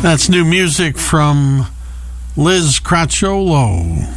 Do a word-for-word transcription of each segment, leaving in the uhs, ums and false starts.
That's new music from Liz Cracciolo.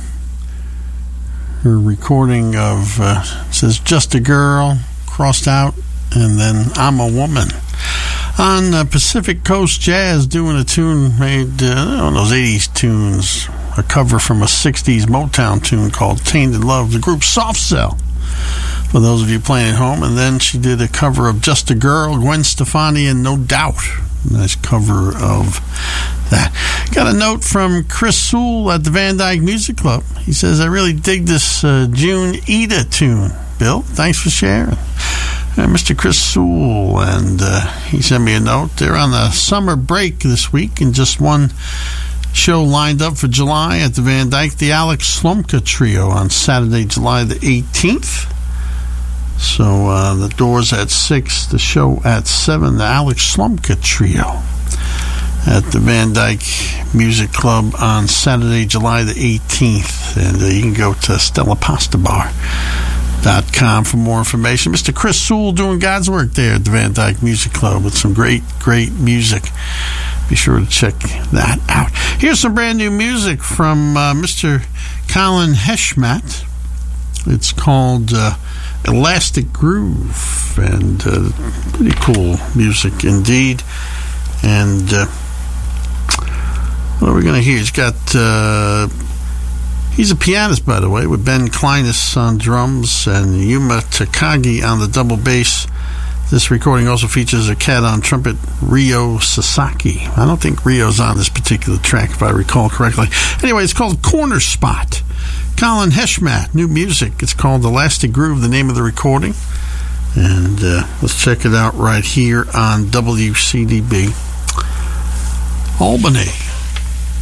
Her recording of, uh, says, Just a Girl, crossed out, and then I'm a Woman. On uh, Pacific Coast Jazz, doing a tune made, uh, on those eighties tunes, a cover from a sixties Motown tune called Tainted Love, the group Soft Cell, for those of you playing at home. And then she did a cover of Just a Girl, Gwen Stefani and No Doubt. Nice cover of that. Got a note from Chris Sewell at the Van Dyke Music Club. He says, I really dig this uh, June Ida tune. Bill, thanks for sharing. Uh, Mister Chris Sewell, and uh, he sent me a note. They're on the summer break this week, and just one show lined up for July at the Van Dyke, the Alex Slomka Trio on Saturday, July the eighteenth. So uh, the doors at six, the show at seven, the Alex Slomka Trio at the Van Dyke Music Club on Saturday, July the eighteenth. And uh, you can go to stella pasta bar dot com for more information. Mister Chris Sewell doing God's work there at the Van Dyke Music Club with some great, great music. Be sure to check that out. Here's some brand new music from uh, Mister Colin Heshmat. It's called uh, Elastic Groove, and uh, pretty cool music indeed. And uh, what are we going to hear? He's got, uh, he's a pianist, by the way, with Ben Kleinis on drums and Yuma Takagi on the double bass. This recording also features a cat on trumpet, Ryo Sasaki. I don't think Ryo's on this particular track, if I recall correctly. Anyway, it's called Corner Spot. Colin Heshmat, new music. It's called Elastic Groove, the name of the recording. And uh, let's check it out right here on W C D B Albany.